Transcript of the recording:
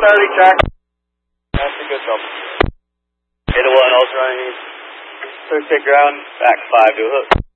30 track. That's a good job. Hit a 1, also running. First take ground, back 5 to a hook.